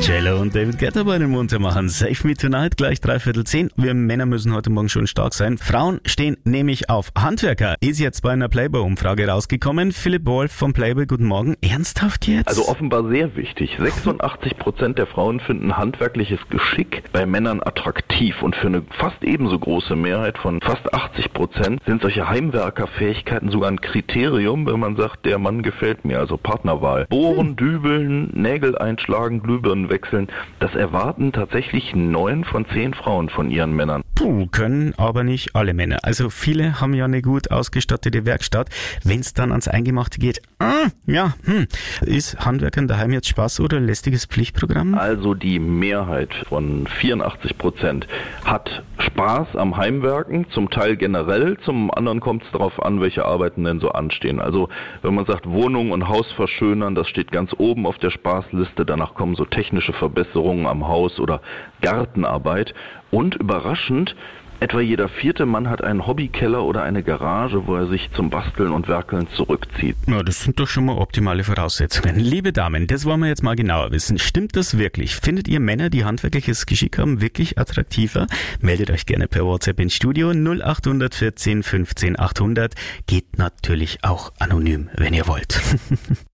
JLo und David Guetta bei den Muntermachern. Save Me Tonight, gleich 9:45. Wir Männer müssen heute Morgen schon stark sein. Frauen stehen nämlich auf Handwerker. Ist jetzt bei einer Playboy-Umfrage rausgekommen. Philipp Wolf vom Playboy, guten Morgen. Ernsthaft jetzt? Also offenbar sehr wichtig. 86% der Frauen finden handwerkliches Geschick bei Männern attraktiv. Und für eine fast ebenso große Mehrheit von fast 80% sind solche Heimwerkerfähigkeiten sogar ein Kriterium, wenn man sagt, der Mann gefällt mir, also Partnerwahl. Bohren, dübeln, Nägel einschlagen, Glühbirnen wechseln, das erwarten tatsächlich 9 von 10 Frauen von ihren Männern. Können aber nicht alle Männer. Also viele haben ja eine gut ausgestattete Werkstatt. Wenn es dann ans Eingemachte geht, ist Handwerkern daheim jetzt Spaß oder lästiges Pflichtprogramm? Also die Mehrheit von 84% hat Spaß am Heimwerken, zum Teil generell, zum anderen kommt es darauf an, welche Arbeiten denn so anstehen. Also wenn man sagt Wohnung und Haus verschönern, das steht ganz oben auf der Spaßliste, danach kommen so technische Verbesserungen am Haus oder Gartenarbeit und überraschend, etwa jeder 4. Mann hat einen Hobbykeller oder eine Garage, wo er sich zum Basteln und Werkeln zurückzieht. Na, das sind doch schon mal optimale Voraussetzungen. Liebe Damen, das wollen wir jetzt mal genauer wissen. Stimmt das wirklich? Findet ihr Männer, die handwerkliches Geschick haben, wirklich attraktiver? Meldet euch gerne per WhatsApp ins Studio 0814 15 800. Geht natürlich auch anonym, wenn ihr wollt.